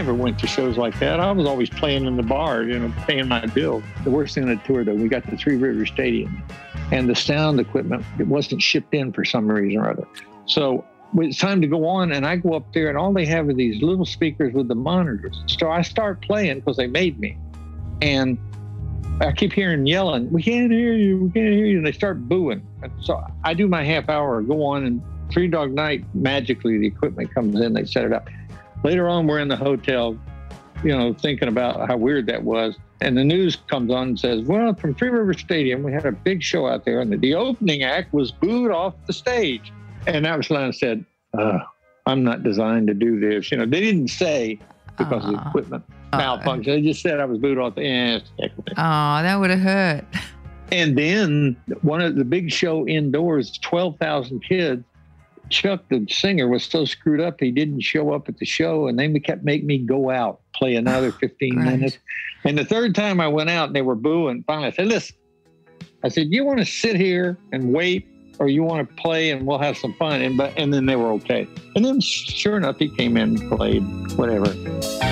never went to shows like that. I was always playing in the bar, paying my bill. The worst thing on the tour, though, we got to Three Rivers Stadium, and the sound equipment, it wasn't shipped in for some reason or other. So it's time to go on, and I go up there, and all they have are these little speakers with the monitors. So I start playing because they made me. And I keep hearing yelling, "We can't hear you, we can't hear you." And they start booing. And so I do my half hour, go on, and Three Dog Night, magically the equipment comes in, they set it up. Later on, we're in the hotel, thinking about how weird that was. And the news comes on and says, well, from Three River Stadium, we had a big show out there, and the opening act was booed off the stage. And that was when I said, I'm not designed to do this. They didn't say because of the equipment malfunction. They just said I was booed off the end. Oh, that would have hurt. And then one of the big show indoors, 12,000 kids, Chuck, the singer, was so screwed up, he didn't show up at the show, and they kept making me go out, play another 15 minutes. And the third time I went out and they were booing, finally I said, listen, you want to sit here and wait, or you want to play and we'll have some fun? And then they were okay. And then sure enough, he came in and played, whatever.